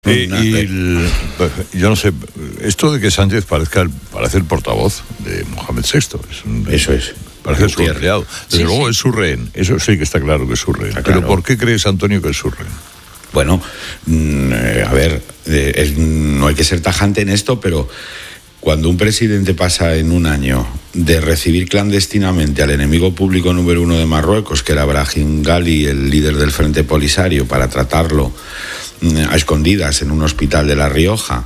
Yo no sé, esto de que Sánchez parece el portavoz de Mohamed VI. Eso es. Parece su empleado. Desde luego es su rehén. Eso sí que está claro que es su rehén. Pero ¿por qué crees, Antonio, que es su rehén? Bueno, a ver, no hay que ser tajante en esto, pero cuando un presidente pasa en un año de recibir clandestinamente al enemigo público número 1 de Marruecos, que era Brahim Ghali, el líder del Frente Polisario, para tratarlo a escondidas en un hospital de La Rioja,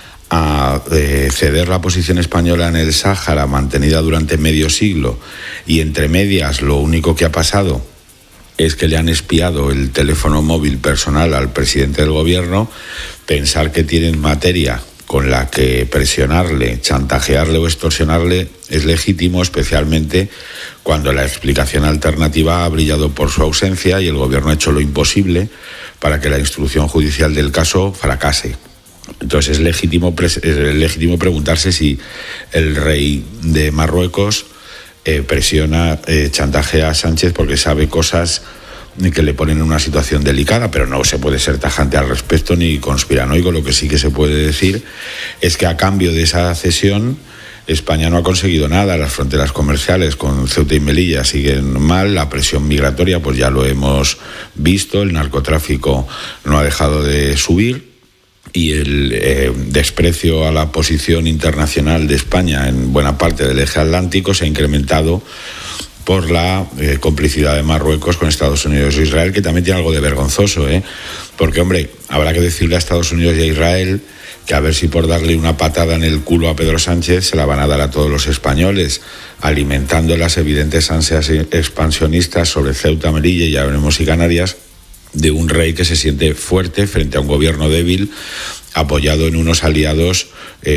a ceder la posición española en el Sáhara, mantenida durante medio siglo, y entre medias lo único que ha pasado es que le han espiado el teléfono móvil personal al presidente del gobierno, pensar que tienen materia con la que presionarle, chantajearle o extorsionarle es legítimo, especialmente cuando la explicación alternativa ha brillado por su ausencia y el gobierno ha hecho lo imposible para que la instrucción judicial del caso fracase. Entonces es legítimo preguntarse si el rey de Marruecos presiona, chantajea a Sánchez porque sabe cosas que le ponen en una situación delicada, pero no se puede ser tajante al respecto ni conspiranoico. Lo que sí que se puede decir es que a cambio de esa cesión España no ha conseguido nada. Las fronteras comerciales con Ceuta y Melilla siguen mal, la presión migratoria pues ya lo hemos visto, el narcotráfico no ha dejado de subir y el desprecio a la posición internacional de España en buena parte del eje atlántico se ha incrementado por la complicidad de Marruecos con Estados Unidos e Israel, que también tiene algo de vergonzoso, porque, hombre, habrá que decirle a Estados Unidos y a Israel que a ver si por darle una patada en el culo a Pedro Sánchez se la van a dar a todos los españoles, alimentando las evidentes ansias expansionistas sobre Ceuta, Melilla y ya veremos si Canarias, de un rey que se siente fuerte frente a un gobierno débil, apoyado en unos aliados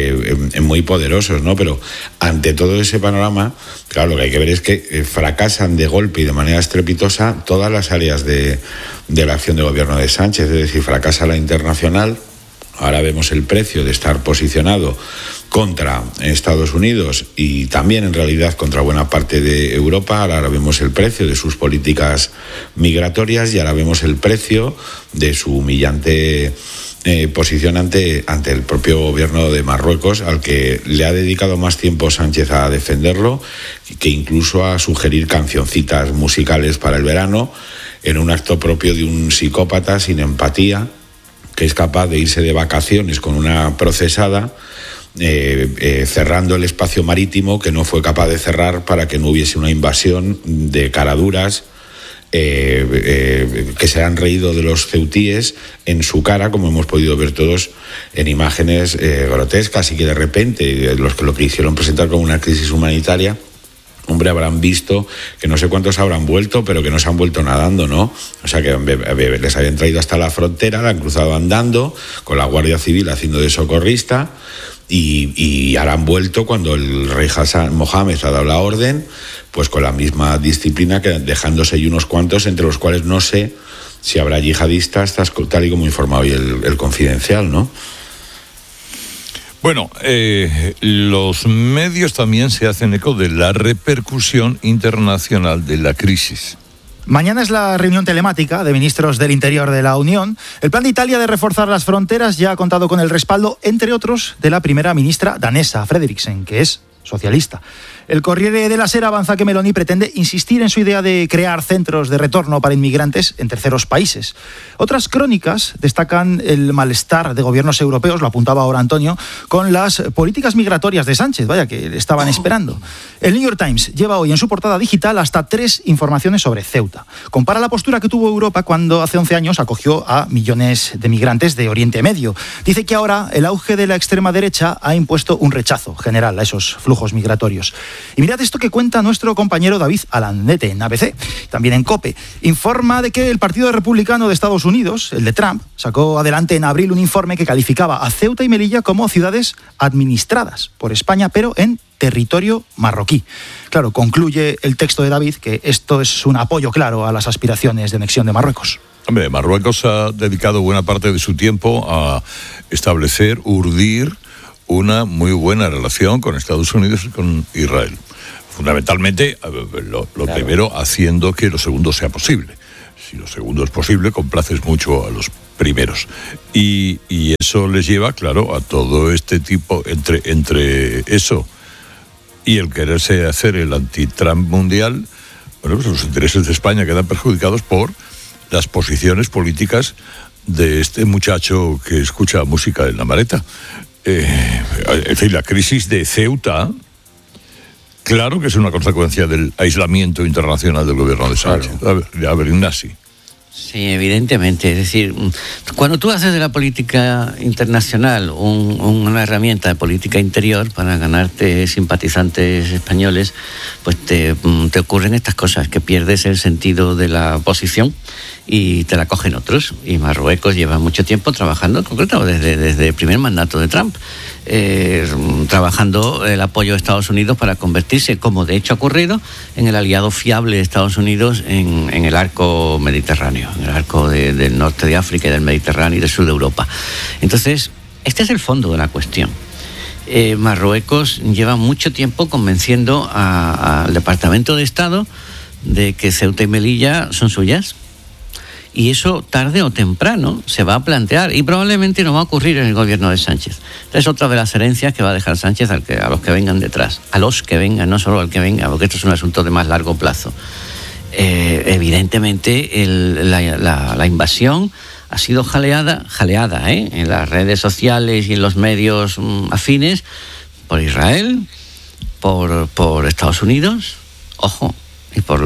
muy poderosos, ¿no? Pero ante todo ese panorama, claro, lo que hay que ver es que fracasan de golpe y de manera estrepitosa todas las áreas de la acción de gobierno de Sánchez, es decir, fracasa la internacional. Ahora vemos el precio de estar posicionado contra Estados Unidos y también en realidad contra buena parte de Europa. Ahora vemos el precio de sus políticas migratorias y ahora vemos el precio de su humillante posición ante el propio gobierno de Marruecos, al que le ha dedicado más tiempo Sánchez a defenderlo que incluso a sugerir cancioncitas musicales para el verano, en un acto propio de un psicópata sin empatía, que es capaz de irse de vacaciones con una procesada, cerrando el espacio marítimo que no fue capaz de cerrar para que no hubiese una invasión de caraduras que se han reído de los ceutíes en su cara, como hemos podido ver todos en imágenes grotescas, y que de repente lo que hicieron presentar como una crisis humanitaria, hombre, habrán visto que no sé cuántos habrán vuelto, pero que no se han vuelto nadando, ¿no? O sea, que les habían traído hasta la frontera, la han cruzado andando, con la Guardia Civil haciendo de socorrista, y ahora han vuelto cuando el rey Hassan Mohamed ha dado la orden, pues con la misma disciplina, que dejándose ahí unos cuantos, entre los cuales no sé si habrá yihadistas, tal y como informaba hoy el Confidencial, ¿no? Bueno, los medios también se hacen eco de la repercusión internacional de la crisis. Mañana es la reunión telemática de ministros del Interior de la Unión. El plan de Italia de reforzar las fronteras ya ha contado con el respaldo, entre otros, de la primera ministra danesa, Frederiksen, que es socialista. El Corriere della Sera avanza que Meloni pretende insistir en su idea de crear centros de retorno para inmigrantes en terceros países. Otras crónicas destacan el malestar de gobiernos europeos, lo apuntaba ahora Antonio, con las políticas migratorias de Sánchez, vaya que le estaban esperando. El New York Times lleva hoy en su portada digital hasta 3 informaciones sobre Ceuta. Compara la postura que tuvo Europa cuando hace 11 años acogió a millones de migrantes de Oriente Medio. Dice que ahora el auge de la extrema derecha ha impuesto un rechazo general a esos flujos migratorios. Y mirad esto que cuenta nuestro compañero David Alandete en ABC, también en COPE. Informa de que el Partido Republicano de Estados Unidos, el de Trump, sacó adelante en abril un informe que calificaba a Ceuta y Melilla como ciudades administradas por España, pero en territorio marroquí. Claro, concluye el texto de David que esto es un apoyo claro a las aspiraciones de anexión de Marruecos. Hombre, Marruecos ha dedicado buena parte de su tiempo a establecer, urdir una muy buena relación con Estados Unidos y con Israel. Fundamentalmente, lo claro. Primero, haciendo que lo segundo sea posible. Si lo segundo es posible, complaces mucho a los primeros. Y eso les lleva, claro, a todo este tipo, entre eso y el quererse hacer el anti-Trump mundial, bueno, pues los intereses de España quedan perjudicados por las posiciones políticas de este muchacho que escucha música en la maleta. Es decir, la crisis de Ceuta, claro que es una consecuencia del aislamiento internacional del gobierno de Sánchez. Claro. A ver, Ignasi. Sí, evidentemente. Es decir, cuando tú haces de la política internacional una herramienta de política interior para ganarte simpatizantes españoles, pues te ocurren estas cosas, que pierdes el sentido de la posición y te la cogen otros. Y Marruecos lleva mucho tiempo trabajando, en concreto desde el primer mandato de Trump, trabajando el apoyo de Estados Unidos para convertirse, como de hecho ha ocurrido, en el aliado fiable de Estados Unidos en el arco mediterráneo, en el arco del norte de África y del Mediterráneo y del sur de Europa. Entonces, este es el fondo de la cuestión. Marruecos lleva mucho tiempo convenciendo al Departamento de Estado de que Ceuta y Melilla son suyas. Y eso tarde o temprano se va a plantear y probablemente no va a ocurrir en el gobierno de Sánchez. Esta es otra de las herencias que va a dejar Sánchez a los que vengan detrás. A los que vengan, no solo al que venga, porque esto es un asunto de más largo plazo. Evidentemente la invasión ha sido jaleada en las redes sociales y en los medios afines por Israel, por Estados Unidos, ojo, y por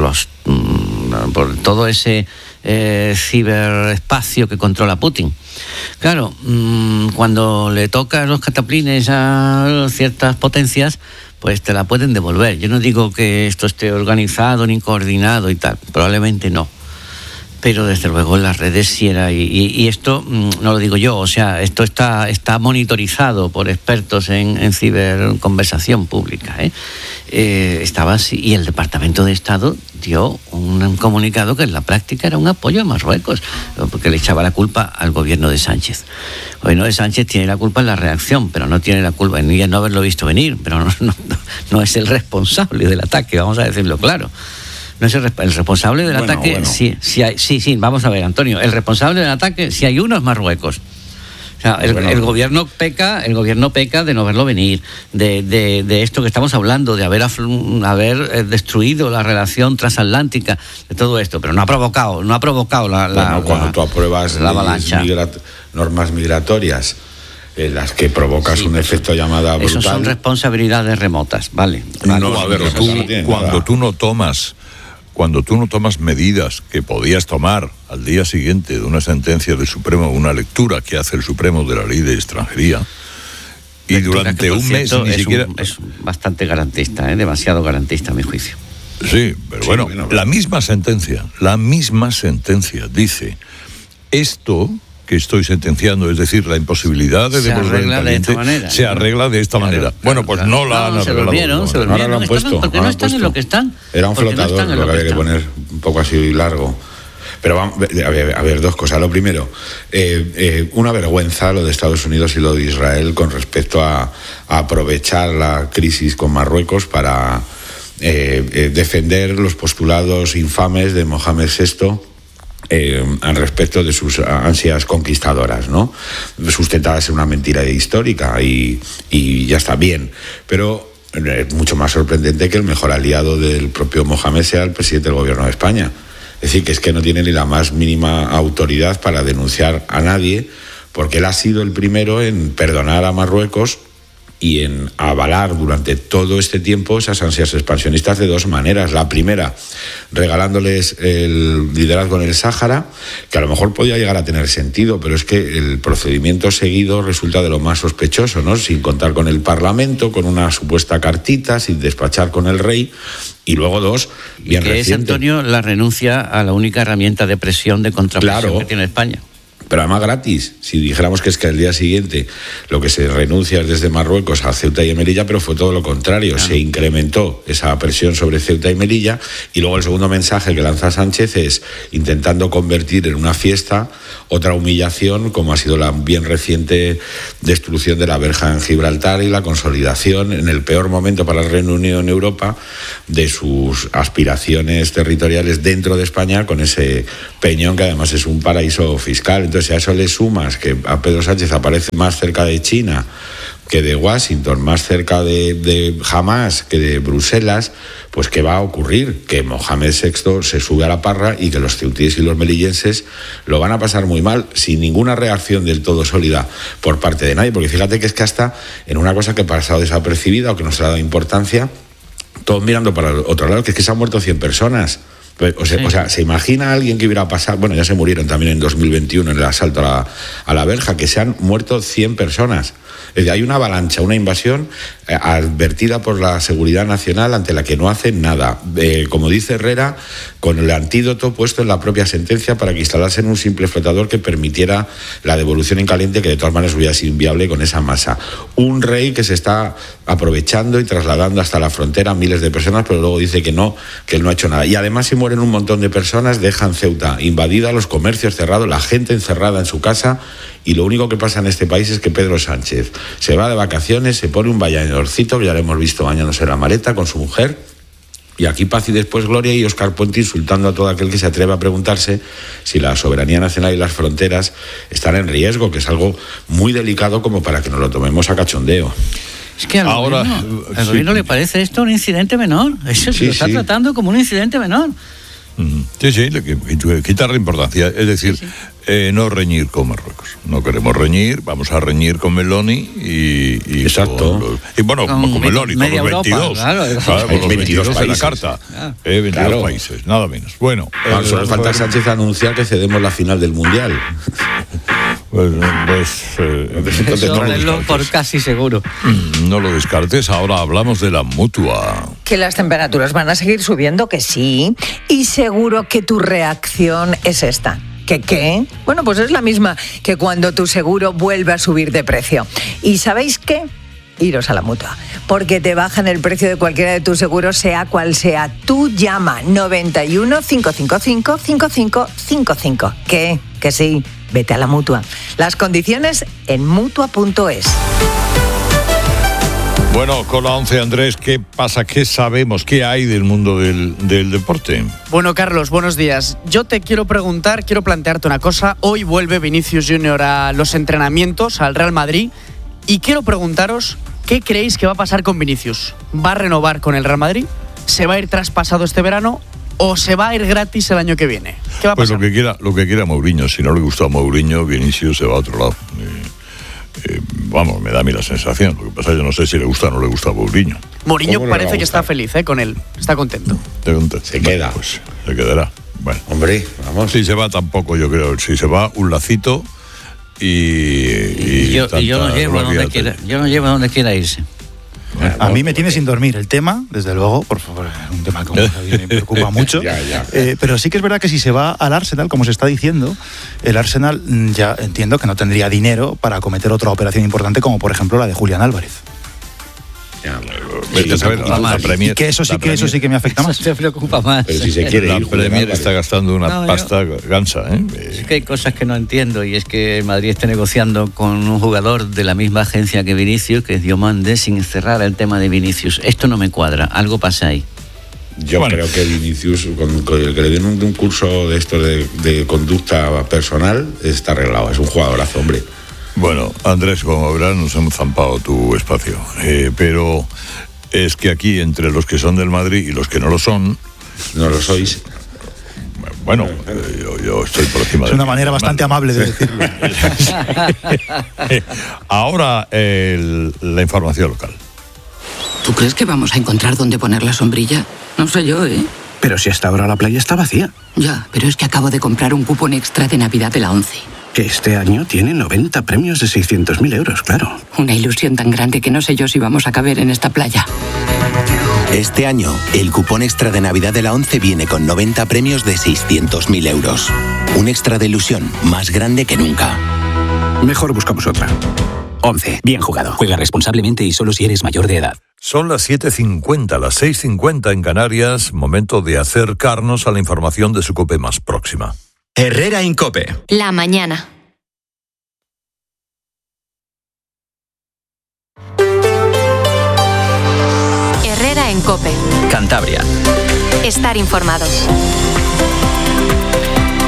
todo ese ciberespacio que controla Putin. Claro, cuando le toca los cataplines a ciertas potencias, pues te la pueden devolver. Yo no digo que esto esté organizado ni coordinado y tal, probablemente no. Pero desde luego en las redes sí era, y esto no lo digo yo, o sea, esto está monitorizado por expertos en ciberconversación pública, estaba así, y el Departamento de Estado dio un comunicado que en la práctica era un apoyo a Marruecos, porque le echaba la culpa al gobierno de Sánchez. El gobierno de Sánchez tiene la culpa en la reacción, pero no tiene la culpa en no haberlo visto venir, pero no es el responsable del ataque, vamos a decirlo claro. No es el responsable del ataque. Bueno. Sí, vamos a ver, Antonio. El responsable del ataque, si hay uno, es Marruecos. O sea, el gobierno peca de no verlo venir, de esto que estamos hablando, de haber destruido la relación transatlántica, de todo esto, pero no ha provocado cuando tú apruebas la avalancha, normas migratorias, las que provocas un efecto llamada brutal. Eso son responsabilidades remotas, vale. No, a ver, cuando tú no tomas medidas que podías tomar al día siguiente de una sentencia del Supremo, una lectura que hace el Supremo de la ley de extranjería, y durante un mes ni siquiera... Es bastante garantista, demasiado garantista a mi juicio. Sí, pero bueno, la misma sentencia dice esto que estoy sentenciando, es decir, la imposibilidad de devolver el caliente, se arregla de esta manera. Bueno, pues no la han arreglado. Ahora lo han puesto. Porque no están en lo que están. Era un flotador lo que había que poner, un poco así largo. Pero vamos, a ver, dos cosas. Lo primero, una vergüenza lo de Estados Unidos y lo de Israel con respecto a aprovechar la crisis con Marruecos para defender los postulados infames de Mohamed VI al respecto de sus ansias conquistadoras, ¿no? Sustentadas en una mentira histórica y ya está bien. Pero es mucho más sorprendente que el mejor aliado del propio Mohamed sea el presidente del gobierno de España. Es decir, que es que no tiene ni la más mínima autoridad para denunciar a nadie, porque él ha sido el primero en perdonar a Marruecos y en avalar durante todo este tiempo esas ansias expansionistas de dos maneras. La primera, regalándoles el liderazgo en el Sáhara, que a lo mejor podía llegar a tener sentido, pero es que el procedimiento seguido resulta de lo más sospechoso, ¿no? Sin contar con el Parlamento, con una supuesta cartita, sin despachar con el rey. Y luego dos, bien que reciente. Es, Antonio, la renuncia a la única herramienta de presión, de contrapresión que tiene España. Pero además gratis. Si dijéramos que es que al día siguiente lo que se renuncia es desde Marruecos a Ceuta y Melilla, pero fue todo lo contrario. Se incrementó esa presión sobre Ceuta y Melilla, y luego el segundo mensaje que lanza Sánchez es intentando convertir en una fiesta otra humillación, como ha sido la bien reciente destrucción de la verja en Gibraltar y la consolidación en el peor momento para el Reino Unido en Europa de sus aspiraciones territoriales dentro de España, con ese peñón que además es un paraíso fiscal. Entonces, si a eso le sumas que a Pedro Sánchez aparece más cerca de China que de Washington, más cerca de Hamas que de Bruselas, pues ¿qué va a ocurrir? Que Mohamed VI se sube a la parra y que los ceutíes y los melillenses lo van a pasar muy mal, sin ninguna reacción del todo sólida por parte de nadie, porque fíjate que es que hasta en una cosa que ha pasado desapercibida o que no se ha dado importancia, todos mirando para el otro lado, que es que se han muerto 100 personas. O sea, ¿se imagina a alguien que hubiera pasado? Bueno, ya se murieron también en 2021 en el asalto a la verja, que se han muerto 100 personas. Es decir, hay una avalancha, una invasión advertida por la Seguridad Nacional ante la que no hacen nada. Como dice Herrera, con el antídoto puesto en la propia sentencia para que instalasen un simple flotador que permitiera la devolución en caliente, que de todas maneras hubiera sido inviable con esa masa. Un rey que se está aprovechando y trasladando hasta la frontera a miles de personas, pero luego dice que él no ha hecho nada. Y además, si mueren un montón de personas, dejan Ceuta invadida, los comercios cerrados, la gente encerrada en su casa, y lo único que pasa en este país es que Pedro Sánchez se va de vacaciones, se pone un bañadorcito, que ya lo hemos visto bañándose la maleta con su mujer, y aquí paz y después gloria, y Óscar Puente insultando a todo aquel que se atreve a preguntarse si la soberanía nacional y las fronteras están en riesgo, que es algo muy delicado como para que nos lo tomemos a cachondeo. Es que al gobierno le parece esto un incidente menor. Eso se lo está tratando como un incidente menor. Sí, quitarle importancia. Es decir, no reñir con Marruecos. No queremos reñir, vamos a reñir con Meloni y exacto. Con Meloni, con los 22. Claro, con los 22 países. En la carta. 22 países, nada menos. Bueno, solo falta Sánchez anunciar que cedemos la final del Mundial. Entonces por casi seguro. No lo descartes. Ahora hablamos de la Mutua. Que las temperaturas van a seguir subiendo, que sí. Y seguro que tu reacción es esta. ¿Qué? Bueno, pues es la misma que cuando tu seguro vuelve a subir de precio. ¿Y sabéis qué? Iros a la Mutua, porque te bajan el precio de cualquiera de tus seguros, sea cual sea. Tú llama 91 555 5555. ¿Qué? Que sí, vete a la Mutua. Las condiciones en Mutua.es. Bueno, con la 11, Andrés, ¿qué pasa? ¿Qué sabemos? ¿Qué hay del mundo del deporte? Bueno, Carlos, buenos días. Yo te quiero plantearte una cosa. Hoy vuelve Vinicius Junior a los entrenamientos, al Real Madrid, y quiero preguntaros, ¿qué creéis que va a pasar con Vinicius? ¿Va a renovar con el Real Madrid? ¿Se va a ir traspasado este verano? ¿O se va a ir gratis el año que viene? ¿Qué va a pasar? Pues lo que quiera Mourinho. Si no le gusta a Mourinho, Vinicius se va a otro lado. Me da a mí la sensación. Lo que pasa es que yo no sé si le gusta o no le gusta a Mourinho. Mourinho parece que está feliz con él. Está contento. Se queda. Pues se quedará. Bueno. Hombre, vamos. Si se va tampoco, yo creo. Si se va, un lacito y yo lo llevo a donde quiera. Yo lo llevo a donde quiera irse. A mí me tiene sin dormir el tema, desde luego, por favor, es un tema que me preocupa mucho. Pero sí que es verdad que si se va al Arsenal, como se está diciendo, el Arsenal ya entiendo que no tendría dinero para acometer otra operación importante, como por ejemplo la de Julián Álvarez. Y que eso sí que me afecta más. Se preocupa más. Pero si se quiere la ir, Premier está gastando una pasta gansa. Es que hay cosas que no entiendo, y es que el Madrid esté negociando con un jugador de la misma agencia que Vinicius, que es Diomande, sin cerrar el tema de Vinicius. Esto no me cuadra, algo pasa ahí. Yo creo que Vinicius, con el que le den un curso de esto de conducta personal, está arreglado. Es un jugadorazo, hombre. Bueno, Andrés, como verás, nos hemos zampado tu espacio. Pero es que aquí, entre los que son del Madrid y los que no lo son... No lo sois. Bueno, yo estoy por encima de... Es una manera bastante amable de decirlo. Ahora, la información local. ¿Tú crees que vamos a encontrar dónde poner la sombrilla? No sé yo, ¿eh? Pero si hasta ahora la playa está vacía. Ya, pero es que acabo de comprar un cupón extra de Navidad de la 11. Que este año tiene 90 premios de 600.000 euros, claro. Una ilusión tan grande que no sé yo si vamos a caber en esta playa. Este año, el cupón extra de Navidad de la 11 viene con 90 premios de 600.000 euros. Un extra de ilusión más grande que nunca. Mejor buscamos otra. 11. Bien jugado. Juega responsablemente y solo si eres mayor de edad. Son las 7:50, las 6:50 en Canarias. Momento de acercarnos a la información de su COPE más próxima. Herrera en COPE. La mañana. Herrera en COPE. Cantabria. Estar informado.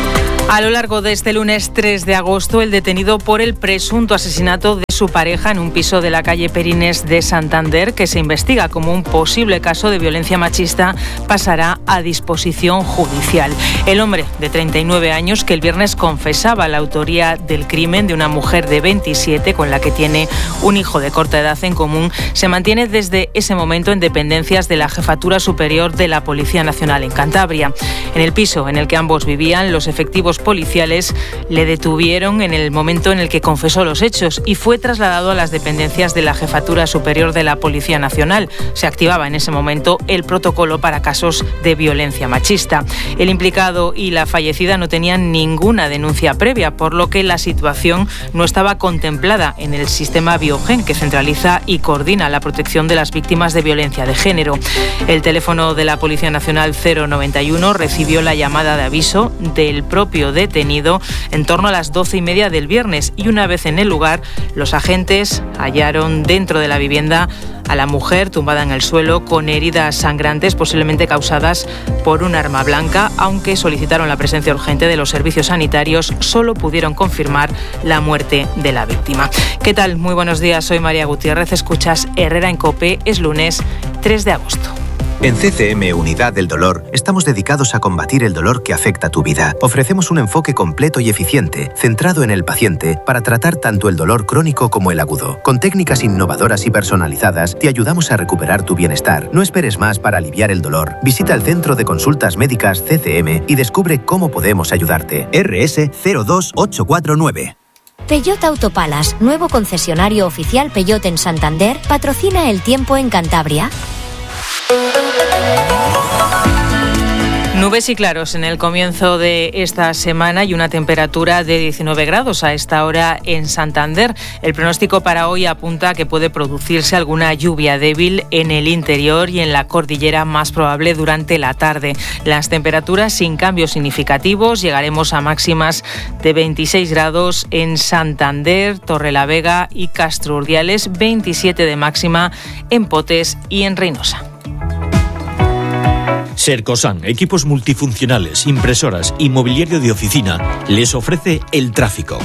A lo largo de este lunes 3 de agosto, el detenido por el presunto asesinato de su pareja en un piso de la calle Perines de Santander, que se investiga como un posible caso de violencia machista, pasará a disposición judicial. El hombre de 39 años, que el viernes confesaba la autoría del crimen de una mujer de 27 con la que tiene un hijo de corta edad en común, se mantiene desde ese momento en dependencias de la Jefatura Superior de la Policía Nacional en Cantabria. En el piso en el que ambos vivían, los efectivos policiales le detuvieron en el momento en el que confesó los hechos y fue trasladado a las dependencias de la Jefatura Superior de la Policía Nacional. Se activaba en ese momento el protocolo para casos de violencia machista. El implicado y la fallecida no tenían ninguna denuncia previa, por lo que la situación no estaba contemplada en el sistema Biogen, que centraliza y coordina la protección de las víctimas de violencia de género. El teléfono de la Policía Nacional 091 recibió la llamada de aviso del propio detenido en torno a las 12:30 del viernes, y una vez en el lugar, los agentes hallaron dentro de la vivienda a la mujer tumbada en el suelo con heridas sangrantes, posiblemente causadas por un arma blanca. Aunque solicitaron la presencia urgente de los servicios sanitarios, solo pudieron confirmar la muerte de la víctima. ¿Qué tal? Muy buenos días, soy María Gutiérrez, escuchas Herrera en COPE, es lunes 3 de agosto. En CCM Unidad del Dolor estamos dedicados a combatir el dolor que afecta tu vida. Ofrecemos un enfoque completo y eficiente, centrado en el paciente, para tratar tanto el dolor crónico como el agudo. Con técnicas innovadoras y personalizadas, te ayudamos a recuperar tu bienestar. No esperes más para aliviar el dolor. Visita el Centro de Consultas Médicas CCM y descubre cómo podemos ayudarte. RS 02849. Peugeot Autopalas, nuevo concesionario oficial Peugeot en Santander, patrocina el tiempo en Cantabria. Nubes y claros en el comienzo de esta semana y una temperatura de 19 grados a esta hora en Santander. El pronóstico para hoy apunta a que puede producirse alguna lluvia débil en el interior y en la cordillera, más probable durante la tarde. Las temperaturas sin cambios significativos, llegaremos a máximas de 26 grados en Santander, Torrelavega y Castro Urdiales, 27 de máxima en Potes y en Reynosa. Sercosan, equipos multifuncionales, impresoras y mobiliario de oficina, les ofrece el tráfico.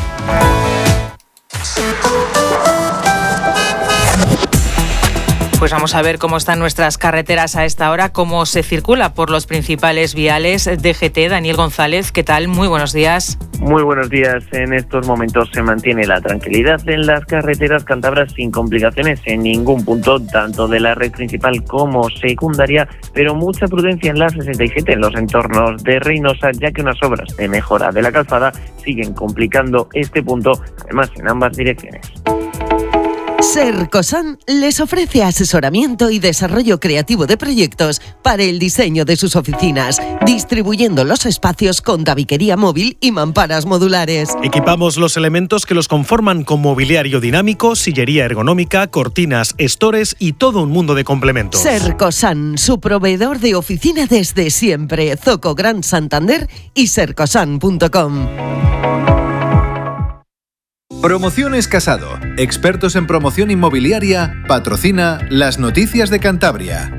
Pues vamos a ver cómo están nuestras carreteras a esta hora, cómo se circula por los principales viales. DGT, Daniel González, ¿qué tal? Muy buenos días. Muy buenos días. En estos momentos se mantiene la tranquilidad en las carreteras cántabras sin complicaciones en ningún punto, tanto de la red principal como secundaria, pero mucha prudencia en la 67 en los entornos de Reynosa, ya que unas obras de mejora de la calzada siguen complicando este punto, además en ambas direcciones. Sercosan les ofrece asesoramiento y desarrollo creativo de proyectos para el diseño de sus oficinas, distribuyendo los espacios con tabiquería móvil y mamparas modulares. Equipamos los elementos que los conforman con mobiliario dinámico, sillería ergonómica, cortinas, estores y todo un mundo de complementos. Sercosan, su proveedor de oficina desde siempre. Zoco Gran Santander y sercosan.com. Promociones Casado, expertos en promoción inmobiliaria, patrocina Las Noticias de Cantabria.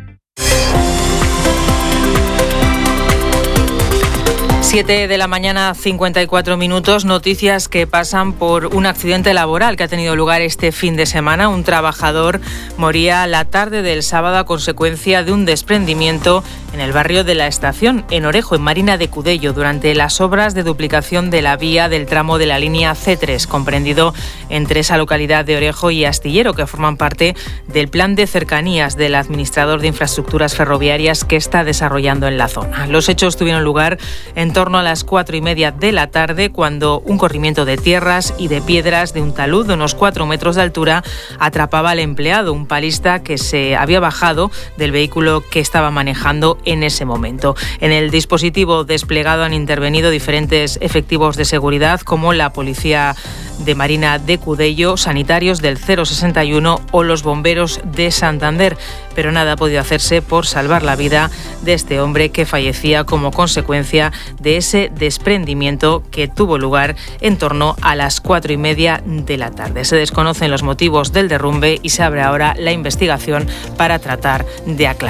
7 de la mañana, 54 minutos. Noticias que pasan por un accidente laboral que ha tenido lugar este fin de semana. Un trabajador moría la tarde del sábado a consecuencia de un desprendimiento en el barrio de La Estación, en Orejo, en Marina de Cudello, durante las obras de duplicación de la vía del tramo de la línea C3, comprendido entre esa localidad de Orejo y Astillero, que forman parte del plan de cercanías del administrador de infraestructuras ferroviarias que está desarrollando en la zona. Los hechos tuvieron lugar en torno a las 4:30 de la tarde, cuando un corrimiento de tierras y de piedras de un talud de unos 4 metros de altura atrapaba al empleado, un palista que se había bajado del vehículo que estaba manejando en ese momento. En el dispositivo desplegado han intervenido diferentes efectivos de seguridad, como la Policía de Marina de Cudello, sanitarios del 061 o los bomberos de Santander, pero nada ha podido hacerse por salvar la vida de este hombre, que fallecía como consecuencia de ese desprendimiento que tuvo lugar en torno a las 4:30 de la tarde. Se desconocen los motivos del derrumbe y se abre ahora la investigación para tratar de aclararlo.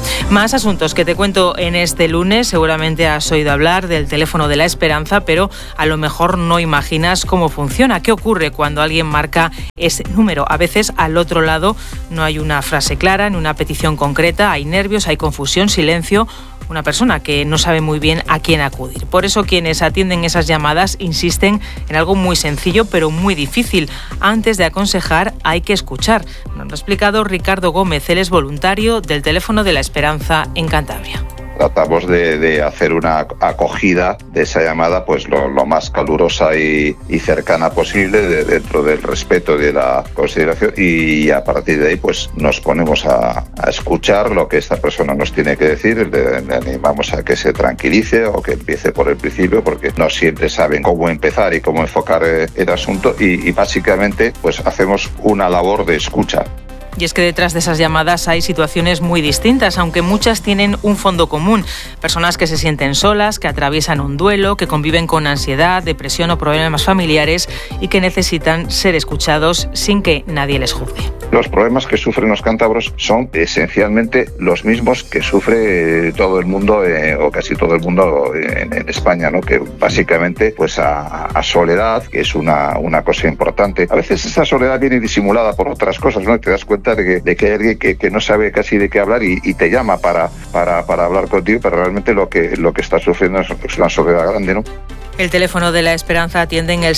Más asuntos que te cuento en este lunes. Seguramente has oído hablar del teléfono de la esperanza, pero a lo mejor no imaginas cómo funciona. ¿Qué ocurre cuando alguien marca ese número? A veces al otro lado no hay una frase clara, ni una petición concreta, hay nervios, hay confusión, silencio, una persona que no sabe muy bien a quién acudir. Por eso quienes atienden esas llamadas insisten en algo muy sencillo pero muy difícil. Antes de aconsejar hay que escuchar. Nos lo ha explicado Ricardo Gómez, él es voluntario del teléfono de la esperanza en Cantabria. Tratamos de hacer una acogida de esa llamada pues lo más calurosa y cercana posible, dentro del respeto y de la consideración, y a partir de ahí pues nos ponemos a escuchar lo que esta persona nos tiene que decir. Le animamos a que se tranquilice o que empiece por el principio, porque no siempre saben cómo empezar y cómo enfocar el asunto, y básicamente pues hacemos una labor de escucha. Y es que detrás de esas llamadas hay situaciones muy distintas, aunque muchas tienen un fondo común. Personas que se sienten solas, que atraviesan un duelo, que conviven con ansiedad, depresión o problemas familiares y que necesitan ser escuchados sin que nadie les juzgue. Los problemas que sufren los cántabros son esencialmente los mismos que sufre todo el mundo, o casi todo el mundo en España, ¿no? Que básicamente pues a soledad, que es una cosa importante. A veces esa soledad viene disimulada por otras cosas, ¿no? Te das cuenta de que hay alguien que no sabe casi de qué hablar y te llama para hablar contigo, pero realmente lo que está sufriendo es una soledad grande, ¿no? El teléfono de la esperanza atiende en el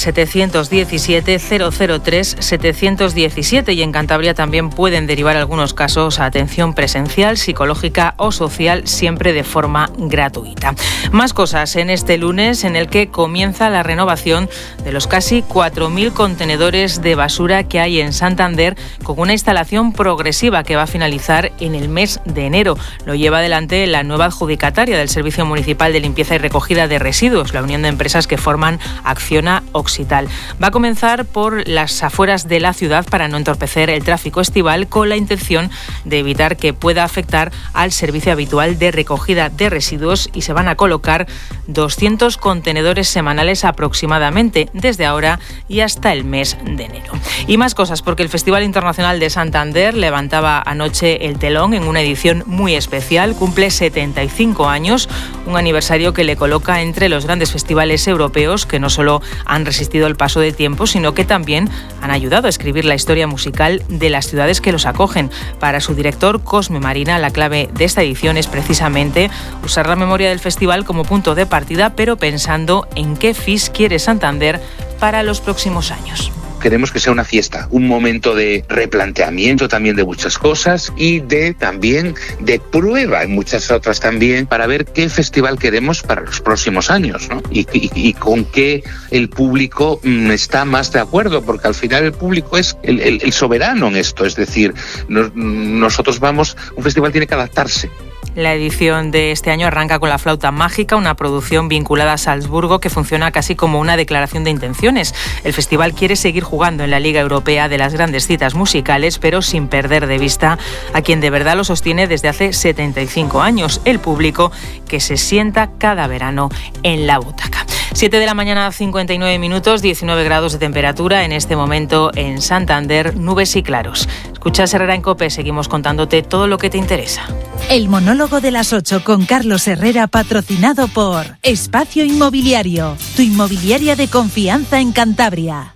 717-003-717 y en Cantabria también pueden derivar algunos casos a atención presencial, psicológica o social, siempre de forma gratuita. Más cosas en este lunes, en el que comienza la renovación de los casi 4.000 contenedores de basura que hay en Santander, con una instalación progresiva que va a finalizar en el mes de enero. Lo lleva adelante la nueva adjudicataria del Servicio Municipal de Limpieza y Recogida de Residuos, la Unión de Empresas que forman Acciona Oxital. Va a comenzar por las afueras de la ciudad para no entorpecer el tráfico estival, con la intención de evitar que pueda afectar al servicio habitual de recogida de residuos, y se van a colocar 200 contenedores semanales aproximadamente desde ahora y hasta el mes de enero. Y más cosas, porque el Festival Internacional de Santander levantaba anoche el telón en una edición muy especial. Cumple 75 años, un aniversario que le coloca entre los grandes festivales europeos que no solo han resistido el paso del tiempo, sino que también han ayudado a escribir la historia musical de las ciudades que los acogen. Para su director, Cosme Marina, la clave de esta edición es precisamente usar la memoria del festival como punto de partida, pero pensando en qué FIS quiere Santander para los próximos años. Queremos que sea una fiesta, un momento de replanteamiento también de muchas cosas y también de prueba en muchas otras también, para ver qué festival queremos para los próximos años, ¿no? Y con qué el público está más de acuerdo, porque al final el público es el soberano en esto, es decir, nosotros un festival tiene que adaptarse. La edición de este año arranca con La Flauta Mágica, una producción vinculada a Salzburgo que funciona casi como una declaración de intenciones. El festival quiere seguir jugando en la Liga Europea de las grandes citas musicales, pero sin perder de vista a quien de verdad lo sostiene desde hace 75 años, el público que se sienta cada verano en la butaca. 7 de la mañana, 59 minutos, 19 grados de temperatura en este momento en Santander, nubes y claros. Escuchas Herrera en COPE, seguimos contándote todo lo que te interesa. El monólogo de las 8 con Carlos Herrera, patrocinado por Espacio Inmobiliario, tu inmobiliaria de confianza en Cantabria.